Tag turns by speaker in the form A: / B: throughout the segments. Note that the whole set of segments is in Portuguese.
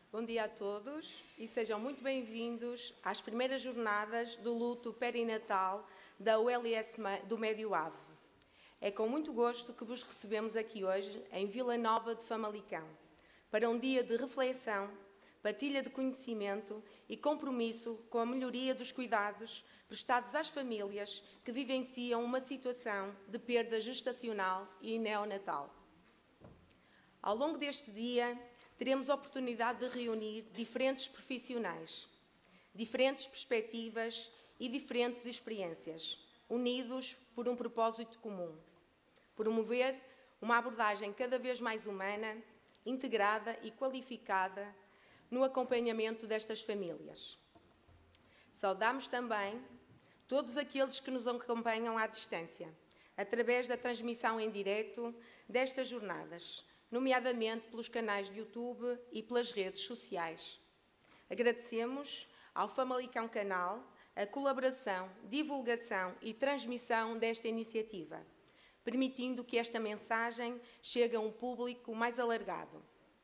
A: Bom dia a todos e sejam muito bem-vindos às primeiras jornadas do luto perinatal da ULS do Médio Ave. É com muito gosto que vos recebemos aqui hoje em Vila Nova de Famalicão, para um dia de reflexão, partilha de conhecimento e compromisso com a melhoria dos cuidados prestados às famílias que vivenciam uma situação de perda gestacional e neonatal. Ao longo deste dia, teremos a oportunidade de reunir diferentes profissionais, diferentes perspectivas e diferentes experiências, unidos por um propósito comum: promover uma abordagem cada vez mais humana, integrada e qualificada no acompanhamento destas famílias. Saudamos também todos aqueles que nos acompanham à distância, através da transmissão em direto destas jornadas, nomeadamente pelos canais de YouTube e pelas redes sociais. Agradecemos ao Famalicão Canal a colaboração, divulgação e transmissão desta iniciativa, permitindo que esta mensagem chegue a um público mais alargado.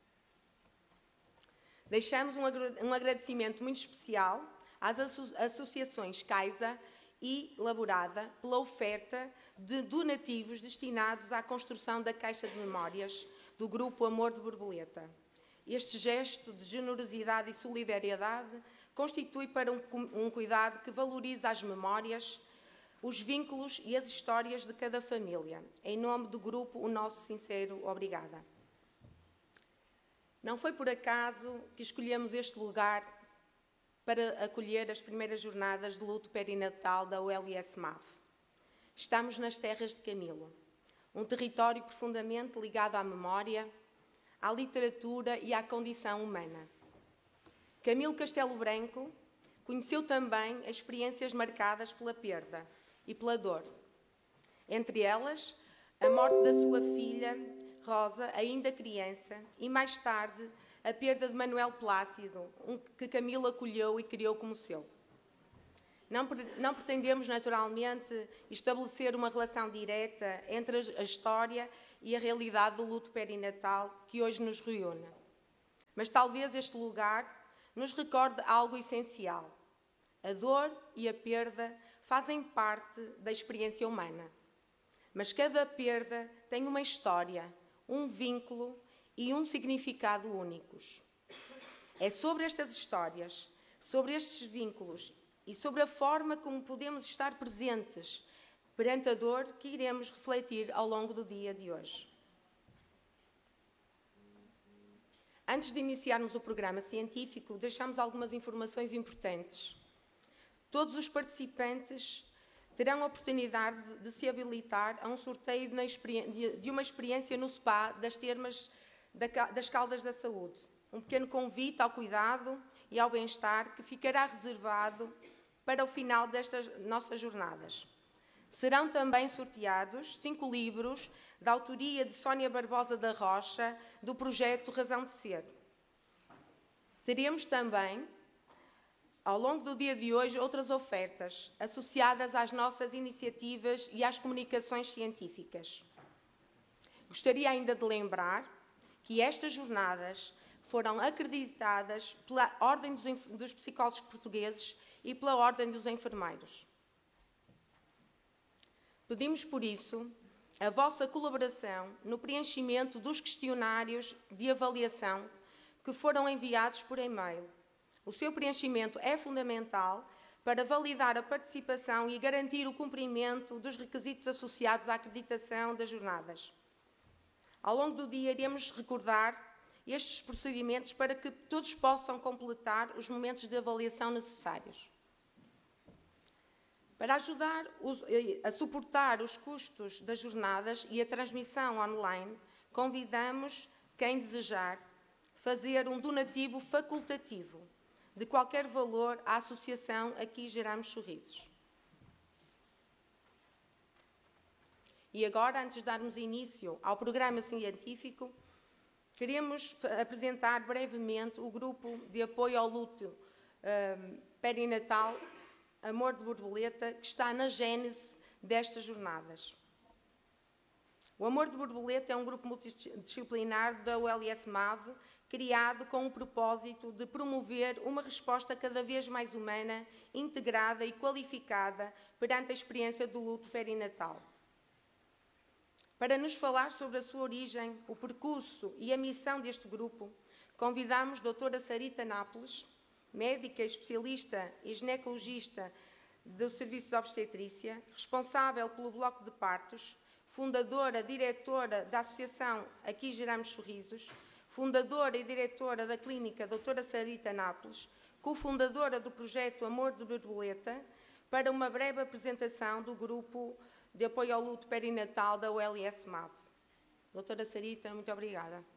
A: Deixamos um agradecimento muito especial às associações CAISA e Laborada pela oferta de donativos destinados à construção da Caixa de Memórias do Grupo Amor de Borboleta. Este gesto de generosidade e solidariedade constitui para um cuidado que valoriza as memórias, os vínculos e as histórias de cada família. Em nome do grupo, o nosso sincero obrigada. Não foi por acaso que escolhemos este lugar para acolher as primeiras jornadas de luto perinatal da ULS MAV. Estamos nas terras de Camilo, um território profundamente ligado à memória, à literatura e à condição humana. Camilo Castelo Branco conheceu também experiências marcadas pela perda e pela dor. Entre elas, a morte da sua filha, Rosa, ainda criança, e mais tarde, a perda de Manuel Plácido, que Camilo acolheu e criou como seu. Não pretendemos, naturalmente, estabelecer uma relação direta entre a história e a realidade do luto perinatal que hoje nos reúne. Mas talvez este lugar nos recorde algo essencial. A dor e a perda fazem parte da experiência humana. Mas cada perda tem uma história, um vínculo e um significado únicos. É sobre estas histórias, sobre estes vínculos e sobre a forma como podemos estar presentes perante a dor que iremos refletir ao longo do dia de hoje. Antes de iniciarmos o programa científico, deixamos algumas informações importantes. Todos os participantes terão a oportunidade de se habilitar a um sorteio de uma experiência no SPA das Termas das Caldas da Saúde. Um pequeno convite ao cuidado e ao bem-estar que ficará reservado para o final destas nossas jornadas. Serão também sorteados 5 livros da autoria de Sónia Barbosa da Rocha, do projeto Razão de Ser. Teremos também, ao longo do dia de hoje, outras ofertas associadas às nossas iniciativas e às comunicações científicas. Gostaria ainda de lembrar que estas jornadas foram acreditadas pela Ordem dos Psicólogos Portugueses e pela Ordem dos Enfermeiros. Pedimos, por isso, a vossa colaboração no preenchimento dos questionários de avaliação que foram enviados por e-mail. O seu preenchimento é fundamental para validar a participação e garantir o cumprimento dos requisitos associados à acreditação das jornadas. Ao longo do dia, iremos recordar estes procedimentos para que todos possam completar os momentos de avaliação necessários. Para ajudar a suportar os custos das jornadas e a transmissão online, convidamos quem desejar fazer um donativo facultativo de qualquer valor à associação Aqui Geramos Sorrisos. E agora, antes de darmos início ao programa científico, queremos apresentar brevemente o grupo de apoio ao luto perinatal Amor de Borboleta, que está na gênese destas jornadas. O O Amor de Borboleta é um grupo multidisciplinar da ULS-MAV, criado com o propósito de promover uma resposta cada vez mais humana, integrada e qualificada perante a experiência do luto perinatal. Para nos falar sobre a sua origem, o percurso e a missão deste grupo, convidamos a doutora Sarita Nápoles, médica especialista e ginecologista do Serviço de Obstetrícia, responsável pelo Bloco de Partos, fundadora e diretora da Associação Aqui Geramos Sorrisos, fundadora e diretora da Clínica doutora Sarita Nápoles, cofundadora do projeto Amor de Borboleta, para uma breve apresentação do grupo de apoio ao luto perinatal da ULS-MAV. Doutora Sarita, muito obrigada.